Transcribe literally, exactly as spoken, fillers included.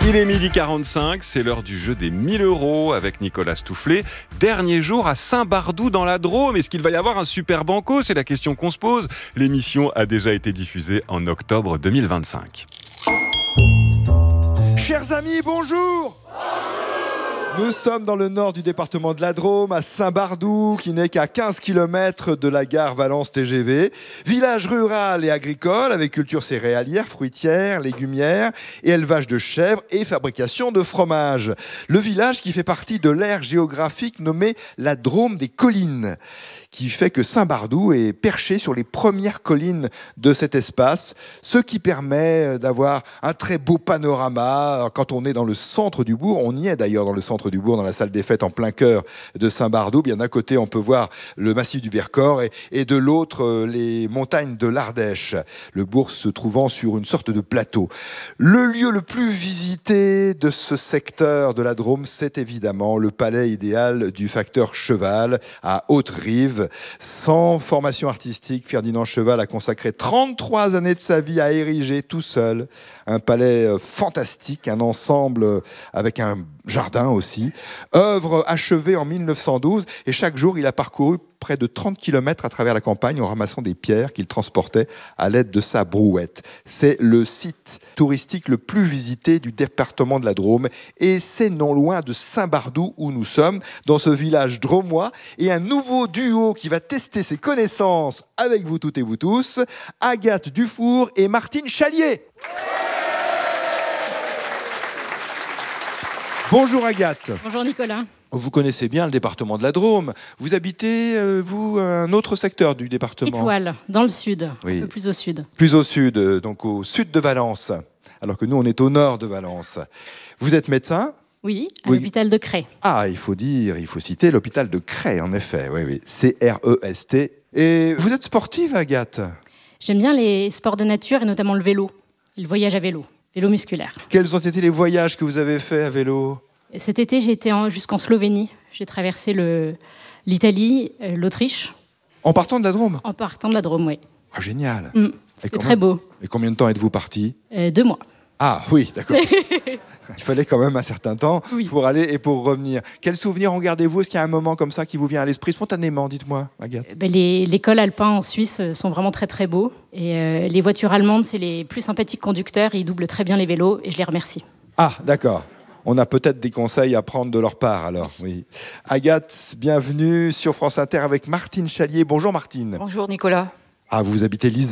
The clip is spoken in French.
Il est midi quarante-cinq, c'est l'heure du jeu des mille euros avec Nicolas Stoufflet. Dernier jour à Saint-Bardou dans la Drôme. Est-ce qu'il va y avoir un super banco ? C'est la question qu'on se pose. L'émission a déjà été diffusée en octobre deux mille vingt-cinq. Chers amis, bonjour. Nous sommes dans le nord du département de la Drôme, à Saint-Bardou, qui n'est qu'à quinze kilomètres de la gare Valence T G V. Village rural et agricole, avec culture céréalière, fruitière, légumière, et élevage de chèvres et fabrication de fromage. Le village qui fait partie de l'aire géographique nommée la Drôme des collines, qui fait que Saint-Bardou est perché sur les premières collines de cet espace, ce qui permet d'avoir un très beau panorama. Quand on est dans le centre du bourg, on y est d'ailleurs dans le centre du bourg, dans la salle des fêtes en plein cœur de Saint-Bardou. Bien d'un côté, on peut voir le massif du Vercors et, et de l'autre, les montagnes de l'Ardèche, le bourg se trouvant sur une sorte de plateau. Le lieu le plus visité de ce secteur de la Drôme, c'est évidemment le palais idéal du facteur Cheval à Haute-Rive. Sans formation artistique, Ferdinand Cheval a consacré trente-trois années de sa vie à ériger tout seul un palais fantastique, un ensemble avec un jardin aussi. Œuvre achevée en mille neuf cent douze et chaque jour il a parcouru près de trente kilomètres à travers la campagne en ramassant des pierres qu'il transportait à l'aide de sa brouette. C'est le site touristique le plus visité du département de la Drôme et c'est non loin de Saint-Bardou où nous sommes, dans ce village drômois, et un nouveau duo qui va tester ses connaissances avec vous toutes et vous tous, Agathe Dufour et Martine Chalier. Bonjour Agathe. Bonjour Nicolas. Vous connaissez bien le département de la Drôme. Vous habitez, euh, vous, un autre secteur du département ? Étoile, dans le sud, Oui. un peu plus au sud. Plus au sud, euh, donc au sud de Valence, alors que nous, on est au nord de Valence. Vous êtes médecin ? Oui, à Oui. l'hôpital de Cray. Ah, il faut dire, il faut citer l'hôpital de Cray, en effet. Oui, oui. C R E S T. Et vous êtes sportive, Agathe ? J'aime bien les sports de nature et notamment le vélo, le voyage à vélo, vélo musculaire. Quels ont été les voyages que vous avez faits à vélo ? Cet été, j'ai été en- jusqu'en Slovénie. J'ai traversé le, l'Italie, euh, l'Autriche, En partant de la Drôme ? en partant de la Drôme, oui. Ah, génial. Mm, Et C'était comment- très beau. Et combien de temps êtes-vous parti ? Euh, deux mois. Ah oui, d'accord. Il fallait quand même un certain temps Oui. pour aller et pour revenir. Quels souvenirs en gardez-vous ? Est-ce qu'il y a un moment comme ça qui vous vient à l'esprit spontanément ? Dites-moi, Agathe. Ben, les, les cols alpins en Suisse euh, sont vraiment très très beaux. Et euh, les voitures allemandes, c'est les plus sympathiques conducteurs. Ils doublent très bien les vélos et je les remercie. Ah, d'accord. On a peut-être des conseils à prendre de leur part, alors. Oui. Agathe, bienvenue sur France Inter avec Martine Chalier. Bonjour, Martine. Bonjour Nicolas. Ah, vous habitez Lisieux.